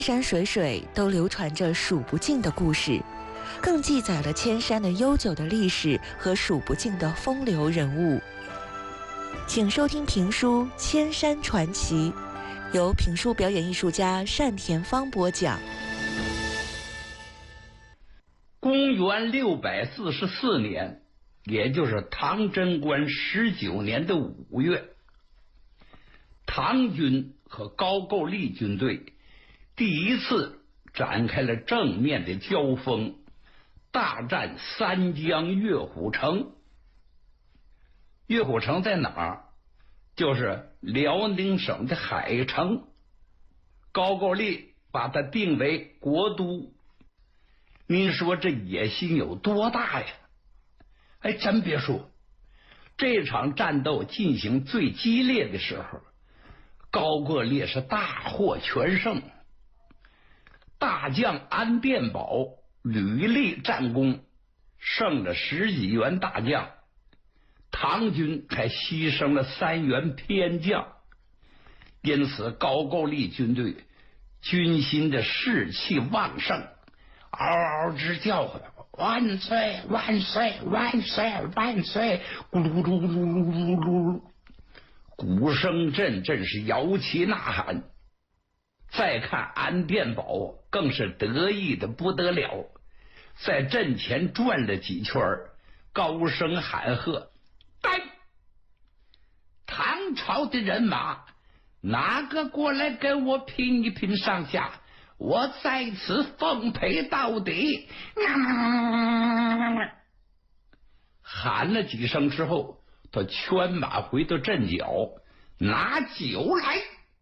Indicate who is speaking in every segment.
Speaker 1: 山水水都流传着数不尽的故事，更记载了千山的悠久的历史和数不尽的风流人物。请收听评书《千山传奇》，由评书表演艺术家单田芳播讲。
Speaker 2: 公元644年，也就是唐贞观19年的5月，唐军和高句丽军队第一次展开了正面的交锋，大战三江月虎城。月虎城在哪儿？就是辽宁省的海城。高句丽把它定为国都。您说这野心有多大呀？哎，真别说，这场战斗进行最激烈的时候，高句丽是大获全胜。大将安殿宝屡立战功，胜了10几员大将，唐军还牺牲了3员偏将，因此高句丽军队军心的士气旺盛，嗷嗷直叫唤：万岁万岁万岁万岁！咕噜噜噜噜噜噜，鼓声阵阵，是摇旗呐喊。再看安殿宝更是得意的不得了，在阵前转了几圈，高声喊喝：来，唐朝的人马哪个过来跟我拼一拼上下，我在此奉陪到底。喊了几声之后，他圈马回到阵脚，拿酒来。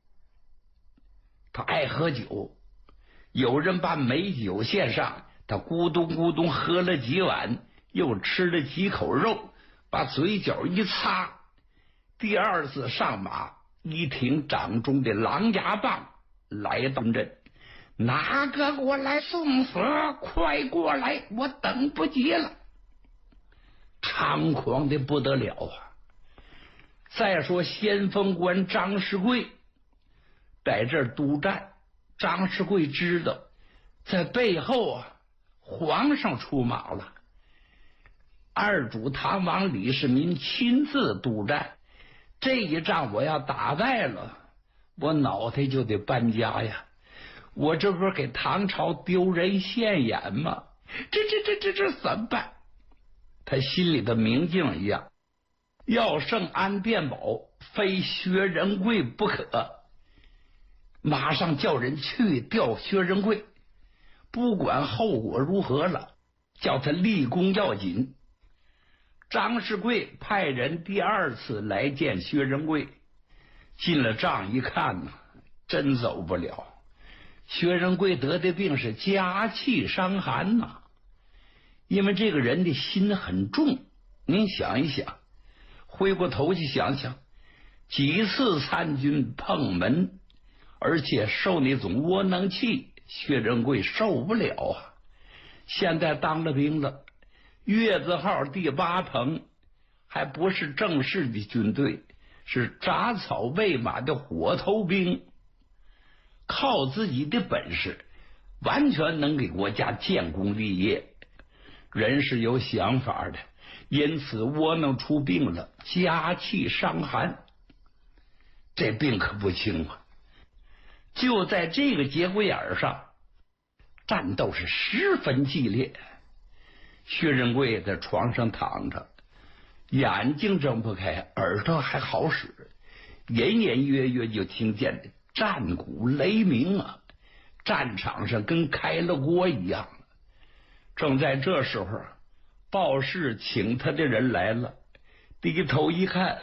Speaker 2: 他爱喝酒，有人把美酒献上，他咕咚咕咚喝了几碗，又吃了几口肉，把嘴角一擦，第二次上马，一挺掌中的狼牙棒来到阵。哪个过来送死？快过来，我等不及了！猖狂的不得了啊！再说先锋官张世贵在这儿督战，张世贵知道在背后啊，皇上出马了，二主唐王李世民亲自督战，这一仗我要打败了，我脑袋就得搬家呀！我这不是给唐朝丢人现眼吗？这怎么办？他心里的明镜一样，要胜安殿宝，非薛仁贵不可。马上叫人去调薛仁贵，不管后果如何了，叫他立功要紧。张世贵派人第二次来见薛仁贵，进了帐一看呢，真走不了。薛仁贵得的病是家气伤寒呐，因为这个人的心很重。您想一想，回过头去想想，几次参军碰门，而且受那种窝囊气，薛仁贵受不了啊！现在当了兵了，月字号第8棚，还不是正式的军队，是杂草喂马的火头兵，靠自己的本事，完全能给国家建功立业。人是有想法的，因此窝囊出病了，家气伤寒，这病可不轻啊！就在这个节骨眼上，战斗是十分激烈。薛仁贵在床上躺着，眼睛睁不开，耳朵还好使，隐隐约约就听见战鼓雷鸣啊，战场上跟开了锅一样。正在这时候，报事请他的人来了，低头一看，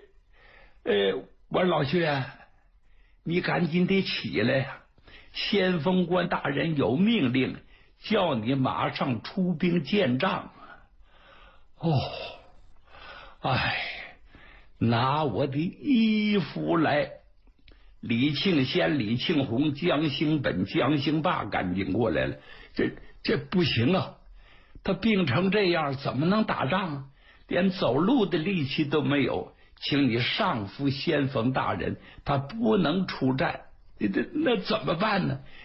Speaker 2: 我老薛，你赶紧得起来呀！先锋官大人有命令，叫你马上出兵见仗。哦，哎，拿我的衣服来！李庆先、李庆红、江兴本、江兴霸赶紧过来了。这不行啊！他病成这样，怎么能打仗啊？连走路的力气都没有。请你上敷先锋大人，他不能出战。那怎么办呢？